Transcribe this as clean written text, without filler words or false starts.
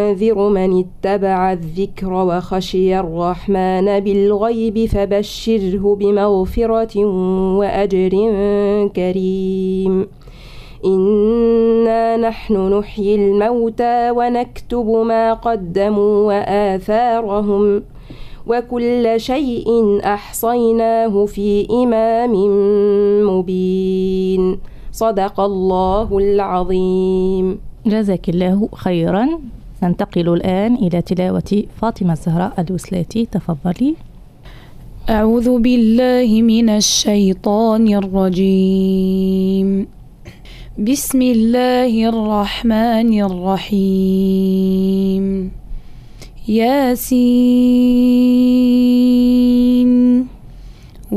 تنذر من اتبع الذكر وخشي الرحمن بالغيب فبشره بمغفرة وأجر كريم إنا نحن نحيي الموتى ونكتب ما قدموا وآثارهم وكل شيء أحصيناه في إمام مبين. صدق الله العظيم. جزاك الله خيرا. ننتقل الآن إلى تلاوة فاطمة الزهراء الوسلاتي. تفضلي. أعوذ بالله من الشيطان الرجيم. بسم الله الرحمن الرحيم. ياسين